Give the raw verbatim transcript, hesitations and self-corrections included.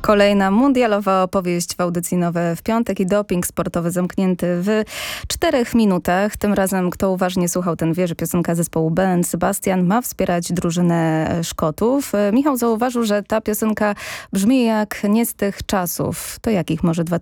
Kolejna mundialowa opowieść w audycji Nowe w piątek i doping sportowy zamknięty w czterech minutach. Tym razem kto uważnie słuchał, ten wie, że piosenka zespołu Belle Sebastian ma wspierać drużynę Szkotów. Michał zauważył, że ta piosenka brzmi jak nie z tych czasów. To jakich może